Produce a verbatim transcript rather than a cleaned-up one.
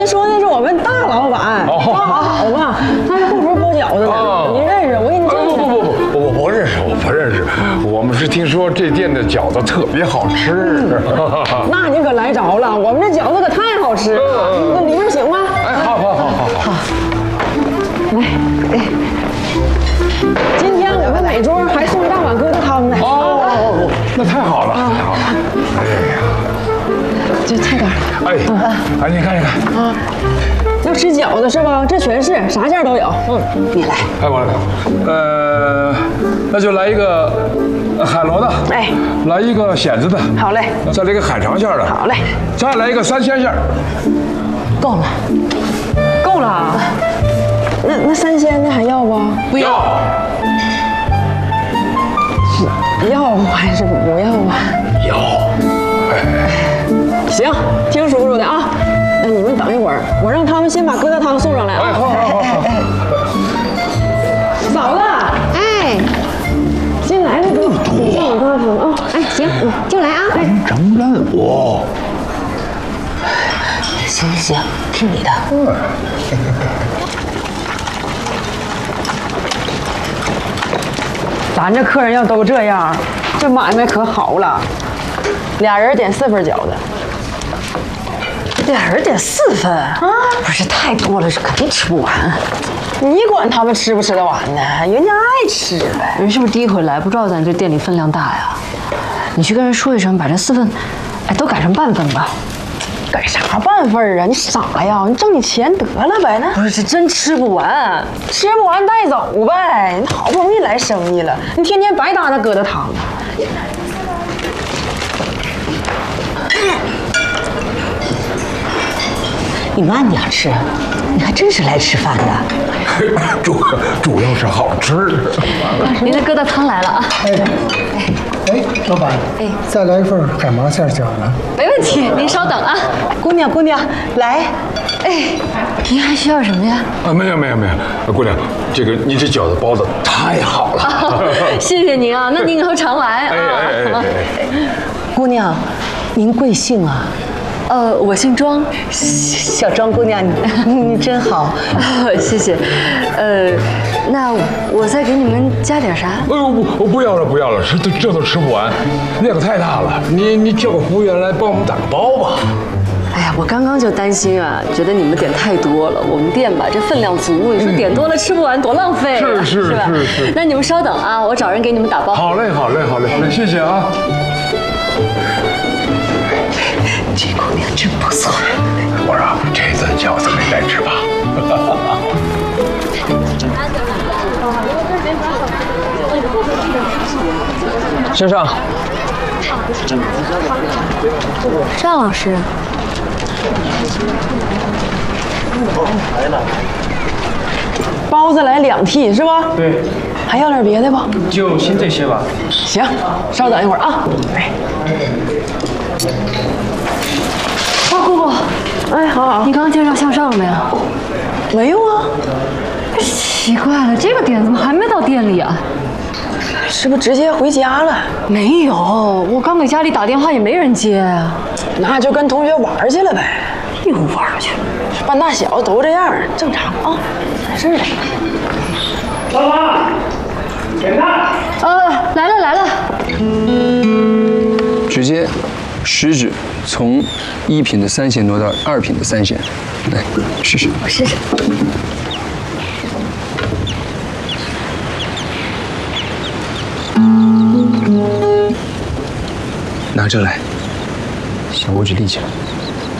说的是我们大老板张好好嘛，他是后厨包饺子的，你认识？我给你介绍。 不不不，我不认识，我不认识。我们是听说这店的饺子特别好吃。 那你可来着了，我们这饺子可太好吃了。那里面行吗？ 哎，好好好好好。 来，哎，今天我们每桌还送大碗疙瘩汤呢。 哦，那太好了，太好了。哎呀。 就菜单。 哎，哎，你看一看啊，要吃饺子是吧？这全是，啥馅都有。嗯，你来。 哎，我来。呃，那就来一个海螺的。 哎， 来一个蚬子的。 好嘞。 再来一个海肠馅的。 好嘞。 再来一个三鲜馅。 够了，够了。那那三鲜的还要不？ 不要。 要还是不要啊？ 要。哎。 行，听叔叔的啊。那你们等一会儿，我让他们先把疙瘩汤送上来啊。 哎，好好好好。 嫂子，哎，新来的哥，你先往这说啊。 哎，行，就来啊。 整任务。 行行，听你的。嗯。 咱这客人要都这样，这买卖可好了。俩人点四份饺子。 俩人点四份啊，不是太多了，是肯定吃不完。 你管他们吃不吃得完呢？人家爱吃呗。 人是不是第一回来，不知道咱这店里分量大呀？你去跟人说一声，把这四份，哎，都改成半份吧。 改啥半份啊？你傻呀？你挣你钱得了呗？那不是，这真吃不完， 吃不完带走呗。你好不容易来生意了，你天天白搭那疙瘩汤。 你慢点吃，你还真是来吃饭的。 主主要是好吃。 您的疙瘩汤来了啊！ 哎哎，老板，哎，再来一份海芒馅饺子。 没问题，您稍等啊。 姑娘，姑娘，来。 哎，您还需要什么呀？ 啊，没有没有没有，姑娘，这个你这饺子包的太好了。 哦、谢谢您啊，那您以后常来啊。 哎哎哎哎， 姑娘，您贵姓啊？ 呃，我姓庄，小庄姑娘，你你真好，哦、谢谢。呃，那我再给你们加点啥？ 哎呦，不，不要了，不要了，这这都吃不完，量太大了。你你叫个服务员来帮我们打个包吧。 哎呀，我刚刚就担心啊，觉得你们点太多了。我们店吧，这分量足，你说点多了吃不完，多浪费、啊。 是是是吧是是。 那你们稍等啊，我找人给你们打包。 好嘞，好嘞，好嘞，好嘞，谢谢啊。 这姑娘真不错。 我说这顿饺子没白吃吧？ 先生， 张老师， 包子来两屉是吧？ 对。 还要点别的不？ 就先这些吧。 行，稍等一会儿啊。哎。 啊，姑姑， 哎，好好， 你刚刚介绍向上了没有？ 没有啊。 奇怪了，这个点怎么还没到店里啊？ 是不是直接回家了？ 没有，我刚给家里打电话也没人接啊。 那就跟同学玩去了呗。 又玩去了， 半大小子都这样，正常啊，没事的。 老板，点菜。 呃，来了来了。 直接。 食指从一品的三鲜挪到二品的三鲜，来试试。 我试试。 拿这来，小拇指立起来。